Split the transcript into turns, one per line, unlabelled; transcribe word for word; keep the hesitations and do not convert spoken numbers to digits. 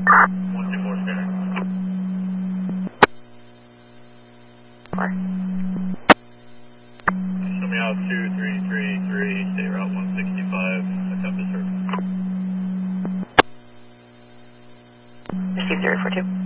one two four scanner.
Four.
Show me out two three three three, stay route one sixty-five, attempt to serve.
Receive zero four two.